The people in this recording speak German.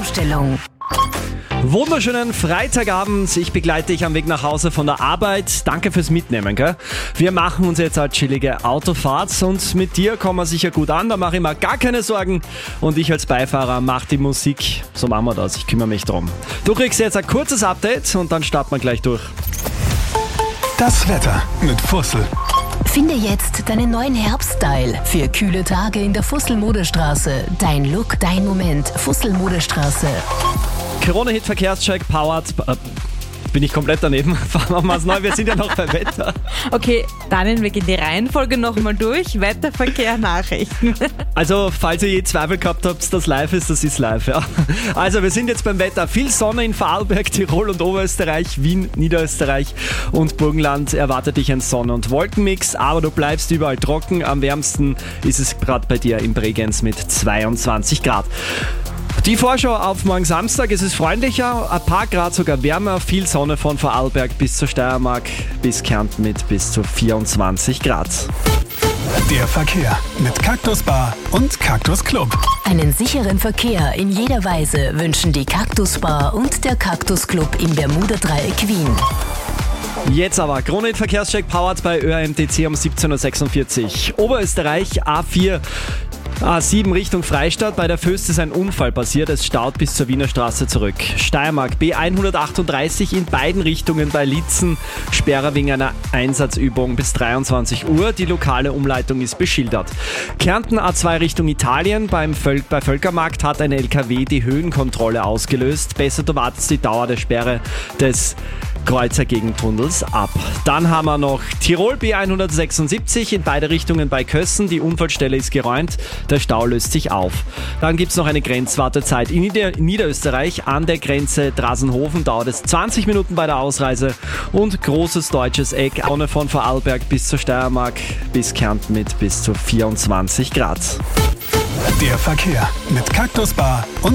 Zustellung. Wunderschönen Freitagabend. Ich begleite dich am Weg nach Hause von der Arbeit. Danke fürs Mitnehmen, gell? Wir machen uns jetzt eine chillige Autofahrt und mit dir kommen wir sicher gut an. Da mache ich mir gar keine Sorgen. Und ich als Beifahrer mache die Musik. So machen wir das. Ich kümmere mich drum. Du kriegst jetzt ein kurzes Update und dann starten wir gleich durch. Das Wetter mit Fussel. Finde jetzt deinen neuen Herbststyle für kühle Tage in der Fussel-Modestraße. Dein Look, dein Moment. Fussel-Modestraße. Corona-Hit-Verkehrscheck powered. Bin ich komplett daneben? Fahren wir mal neu, wir sind ja noch bei Wetter. Okay, Daniel, wir gehen die Reihenfolge nochmal durch. Wetter, Verkehr, Nachrichten. Also, falls ihr je Zweifel gehabt habt, das live ist, das ist live, ja. Also, wir sind jetzt beim Wetter. Viel Sonne in Vorarlberg, Tirol und Oberösterreich, Wien, Niederösterreich und Burgenland erwartet dich ein Sonne- und Wolkenmix, aber du bleibst überall trocken. Am wärmsten ist es gerade bei dir in Bregenz mit 22 Grad. Die Vorschau auf morgen Samstag, es ist freundlicher, ein paar Grad sogar wärmer, viel Sonne von Vorarlberg bis zur Steiermark, bis Kärnten mit bis zu 24 Grad. Der Verkehr mit Cactus Bar und Cactus Club. Einen sicheren Verkehr in jeder Weise wünschen die Cactus Bar und der Cactus Club im Bermuda-Dreieck Wien. Jetzt aber, Corona-Verkehrscheck powered bei ÖRMTC um 17.46 Uhr. Oberösterreich A4. A7 Richtung Freistadt, bei der Föst ist ein Unfall passiert, es staut bis zur Wiener Straße zurück. Steiermark B138 in beiden Richtungen bei Litzen, Sperrer wegen einer Einsatzübung bis 23 Uhr, die lokale Umleitung ist beschildert. Kärnten A2 Richtung Italien, bei Völkermarkt hat ein LKW die Höhenkontrolle ausgelöst, besser du wartest die Dauer der Sperre des Kreuzer Gegentunnels ab. Dann haben wir noch Tirol B176 in beide Richtungen bei Kössen. Die Unfallstelle ist geräumt, der Stau löst sich auf. Dann gibt es noch eine Grenzwartezeit in Niederösterreich. An der Grenze Drasenhofen dauert es 20 Minuten bei der Ausreise und großes deutsches Eck. Sonne von Vorarlberg bis zur Steiermark, bis Kärnten mit bis zu 24 Grad. Der Verkehr mit Cactus Bar und